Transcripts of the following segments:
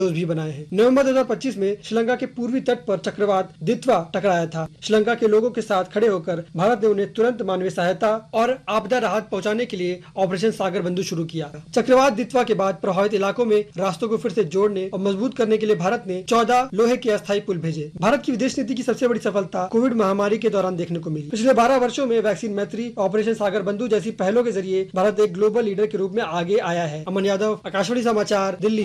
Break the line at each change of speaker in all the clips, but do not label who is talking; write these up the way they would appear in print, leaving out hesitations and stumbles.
भी बनाए हैं। नवंबर 2025 में श्रीलंका के पूर्वी तट पर चक्रवात दित्वा टकराया था। श्रीलंका के लोगों के साथ खड़े होकर भारत ने उन्हें तुरंत मानवीय सहायता और आपदा राहत पहुंचाने के लिए ऑपरेशन सागर बंधु शुरू किया। चक्रवात दित्वा के बाद प्रभावित इलाकों में रास्तों को फिर से जोड़ने और मजबूत करने के लिए भारत ने 14 लोहे के अस्थायी पुल भेजे। भारत की विदेश नीति की सबसे बड़ी सफलता कोविड महामारी के दौरान देखने को मिली। पिछले 12 वर्षों में वैक्सीन मैत्री, ऑपरेशन सागर बंधु जैसी पहलों के जरिए भारत एक ग्लोबल लीडर के रूप में आगे आया है। अमन यादव, आकाशवाणी समाचार, दिल्ली।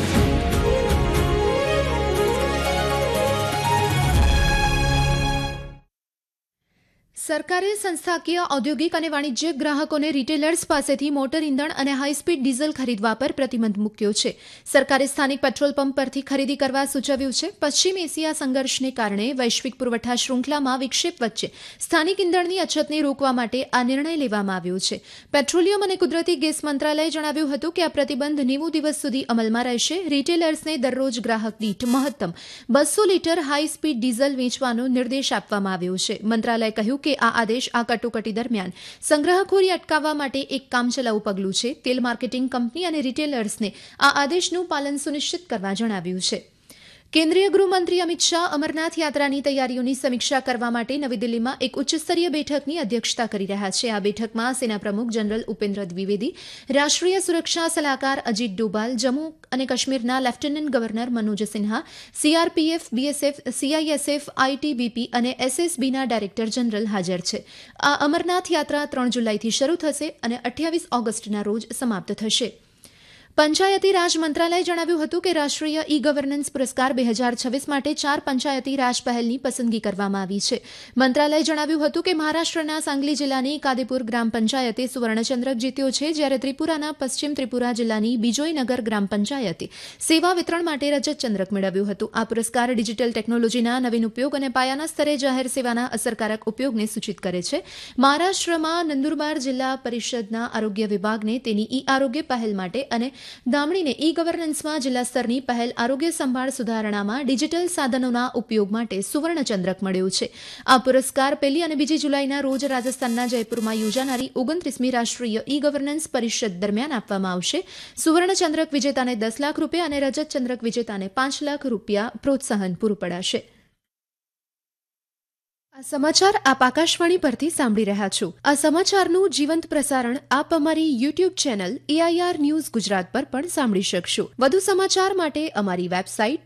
સરકારે સંસ્થાકીય ઔદ્યોગિક અને વાણિજ્યિક ગ્રાહકોને રિટેલર્સ પાસેથી મોટર ઇંધણ અને હાઈ સ્પીડ ડીઝલ ખરીદવા પર પ્રતિબંધ મૂક્યો છે. સરકારે સ્થાનિક પેટ્રોલ પંપ પરથી ખરીદી કરવા સૂચવ્યું છે. પશ્ચિમ એશિયા સંઘર્ષને કારણે વૈશ્વિક પુરવઠા શૃંખલામાં વિક્ષેપ વચ્ચે સ્થાનિક ઇંધણની અછતને રોકવા માટે આ નિર્ણય લેવામાં આવ્યો છે. પેટ્રોલિયમ અને કુદરતી ગેસ મંત્રાલયે જણાવ્યું હતું કે આ પ્રતિબંધ 90 દિવસ સુધી અમલમાં રહેશે. રિટેલર્સને દરરોજ ગ્રાહક દીઠ મહત્તમ 200 લીટર હાઈ સ્પીડ ડીઝલ વેચવાનો નિર્દેશ આપવામાં આવ્યો છે. મંત્રાલયે કહ્યું કે આ આદેશ આ કટોકટી દરમિયાન સંગ્રહખોરી અટકાવવા માટે એક કામચલાઉ પગલું છે. તેલ માર્કેટિંગ કંપની અને રિટેલર્સને આ આદેશનું પાલન સુનિશ્ચિત કરવા જણાવ્યું છે. કેન્દ્રીય ગૃહમંત્રી અમિત શાહ અમરનાથ યાત્રાની તૈયારીઓની સમીક્ષા કરવા માટે નવી દિલ્હીમાં એક ઉચ્ચસ્તરીય બેઠકની અધ્યક્ષતા કરી રહ્યા છે. આ બેઠકમાં સેના પ્રમુખ જનરલ ઉપેન્દ્ર દ્વિવેદી, રાષ્ટ્રીય સુરક્ષા સલાહકાર અજીત ડોભાલ, જમ્મુ અને કાશ્મીરના lieutenant governor Manoj Sinha, CRPF, BSF, CISF, ITBP અને એસએસબીના ડાયરેક્ટર જનરલ હાજર છે. આ અમરનાથ યાત્રા 3 જુલાઈથી શરૂ થશે અને 28 ઓગસ્ટના રોજ સમાપ્ત થશે. પંચાયતી રાજ મંત્રાલયે જણાવ્યું હતું કે રાષ્ટ્રીય ઈ ગવર્નન્સ પુરસ્કાર 2026 માટે 4 પંચાયતી રાજ પહેલની પસંદગી કરવામાં આવી છે. મંત્રાલયે જણાવ્યું હતું કે મહારાષ્ટ્રના સાંગલી જિલ્લાની કાદેપુર ગ્રામ પંચાયતે સુવર્ણચંદ્રક જીત્યો છે, જ્યારે ત્રિપુરાના પશ્ચિમ ત્રિપુરા જિલ્લાની બિજોયનગર ગ્રામ પંચાયતે સેવા વિતરણ માટે રજત ચંદ્રક મેળવ્યું હતું. આ પુરસ્કાર ડિજિટલ ટેકનોલોજીના નવીન ઉપયોગ અને પાયાના સ્તરે જાહેર સેવાના અસરકારક ઉપયોગને સૂચિત કરે છે. મહારાષ્ટ્રમાં નંદુરબાર જિલ્લા પરિષદના આરોગ્ય વિભાગને તેની ઈ આરોગ્ય પહેલ માટે અને દામણીને ઈ ગવર્નન્સમાં જિલ્લા સ્તરની પહેલ આરોગ્ય સંભાળ સુધારણામાં ડિજિટલ સાધનોના ઉપયોગ માટે સુવર્ણચંદ્રક મળ્યો છે. આ પુરસ્કાર 1 અને 2 જુલાઈના રોજ રાજસ્થાનના જયપુરમાં યોજાનારી 29મી રાષ્ટ્રીય ઈ ગવર્નન્સ પરિષદ દરમિયાન આપવામાં આવશે. સુવર્ણચંદ્રક વિજેતાને 10 લાખ રૂપિયા અને રજત ચંદ્રક વિજેતાને 5 લાખ રૂપિયા પ્રોત્સાહન પૂરું પડાશે. આ સમાચાર આપ આકાશવાણી પરથી સાંભળી રહ્યા છો. આ સમાચારનું જીવંત પ્રસારણ આપ અમારી YouTube channel AIR news Gujarat પર પણ સાંભળી શકશો. વધુ સમાચાર માટે અમારી વેબસાઇટ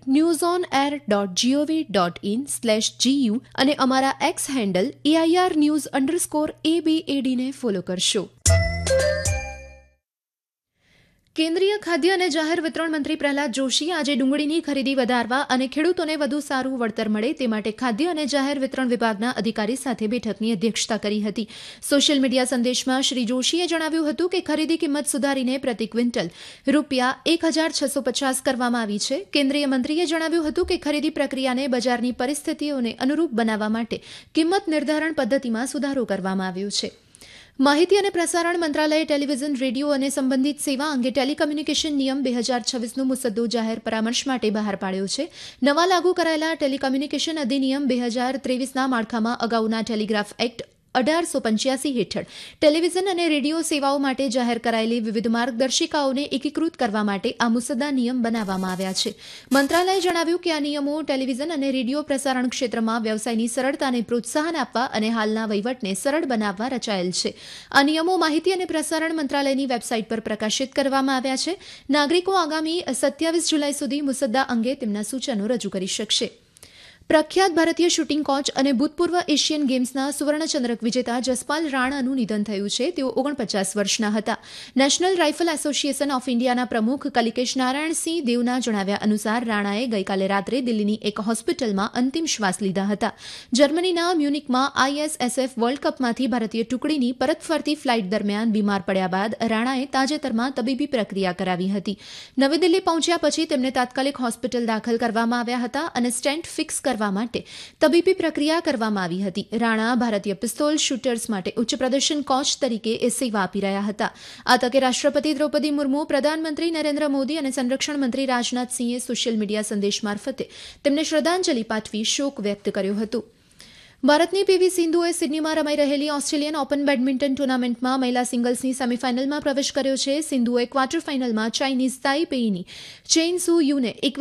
newsonair.gov.in/gu અને અમારા એક્સ હેન્ડલ AIR_news_ABAD ને ફોલો કરશો. કેન્દ્રીય ખાદ્ય અને જાહેર વિતરણ મંત્રી પ્રહલાદ જોશી આજે ડુંગળીની ખરીદી વધારવા અને ખેડૂતોને વધુ સારું વળતર મળે તે માટે ખાદ્ય અને જાહેર વિતરણ વિભાગના અધિકારી સાથે બેઠકની અધ્યક્ષતા કરી હતી. સોશિયલ મીડિયા સંદેશમાં શ્રી જોશીએ જણાવ્યું હતું કે ખરીદી કિંમત સુધારીને પ્રતિ ક્વિન્ટલ ₹1,650 કરવામાં આવી છે. કેન્દ્રીય મંત્રીએ જણાવ્યું હતું કે ખરીદી પ્રક્રિયાને બજારની પરિસ્થિતિઓને અનુરૂપ બનાવવા માટે કિંમત નિર્ધારણ પદ્ધતિમાં સુધારો કરવામાં આવ્યો છે. માહિતી અને પ્રસારણ મંત્રાલયે ટેલિવિઝન, રેડિયો અને સંબંધિત સેવા અંગે ટેલિકમ્યુનિકેશન નિયમ 2026નો મુસદ્દો જાહેર પરામર્શ માટે બહાર પાડ્યો છે. નવા લાગુ કરાયેલા ટેલિકમ્યુનિકેશન અધિનિયમ 2023ના માળખામાં અગાઉના ટેલિગ્રાફ એક્ટ 1885 હેઠળ ટેલિવિઝન અને રેડિયો સેવાઓ માટે જાહેર કરાયેલી વિવિધ માર્ગદર્શિકાઓને એકીકૃત કરવા માટે આ મુસદ્દા નિયમ બનાવવામાં આવ્યા છે. મંત્રાલયે જણાવ્યું કે આ નિયમો ટેલિવિઝન અને રેડિયો પ્રસારણ ક્ષેત્રમાં વ્યવસાયની સરળતાને પ્રોત્સાહન આપવા અને હાલના વહીવટને સરળ બનાવવા રચાયેલ છે. આ નિયમો માહિતી અને પ્રસારણ મંત્રાલયની વેબસાઇટ પર પ્રકાશિત કરવામાં આવ્યા છે. નાગરિકો આગામી 27 જુલાઈ સુધી મુસદ્દા અંગે તેમના સૂચનો રજૂ કરી શકશે. પ્રખ્યાત ભારતીય શૂટિંગ કોચ અને ભૂતપૂર્વ એશિયન ગેમ્સના સુવર્ણચંદ્રક વિજેતા જસપાલ રાણાનું નિધન થયું છે. તેઓ 49 વર્ષના હતા. નેશનલ રાઇફલ એસોસિએશન ઓફ ઇન્ડિયાના પ્રમુખ કલિકેશ નારાયણસિંહ દેવના જણાવ્યા અનુસાર રાણાએ ગઈકાલે રાત્રે દિલ્હીની એક હોસ્પિટલમાં અંતિમ શ્વાસ લીધા હતા. જર્મનીના મ્યુનિકમાં ISSF વર્લ્ડ કપમાંથી ભારતીય ટુકડીની પરત ફરતી ફ્લાઇટ દરમિયાન બીમાર પડ્યા બાદ રાણાએ તાજેતરમાં તબીબી પ્રક્રિયા કરાવી હતી. નવી દિલ્હી પહોંચ્યા પછી તેમને તાત્કાલિક હોસ્પિટલ દાખલ કરવામાં આવ્યા હતા અને સ્ટેન્ટ ફિક્સ કરવા માટે તબીબી પ્રક્રિયા કરવામાં આવી હતી. રાણા ભારતીય પિસ્તોલ શૂટર્સ માટે ઉચ્ચ પ્રદર્શન કોચ તરીકે સેવા આપી રહ્યા હતા. આ તકે રાષ્ટ્રપતિ દ્રૌપદી મુર્મુ, પ્રધાનમંત્રી નરેન્દ્ર મોદી અને સંરક્ષણ મંત્રી રાજનાથસિંહે સોશિયલ મીડિયા સંદેશ મારફતે તેમને શ્રદ્ધાંજલિ પાઠવી શોક વ્યક્ત કર્યો હતો. ભારતની પીવી સિંધુએ સિડનીમાં રમાઈ રહેલી ઓસ્ટ્રેલિયન ઓપન બેડમિન્ટન ટુર્નામેન્ટમાં મહિલા સિંગલ્સની સેમીફાઇનલમાં પ્રવેશ કર્યો છે. સિંધુએ ક્વાર્ટર ફાઇનલમાં ચાઇનીઝ તાઇપેઈની ચેન સુ યુને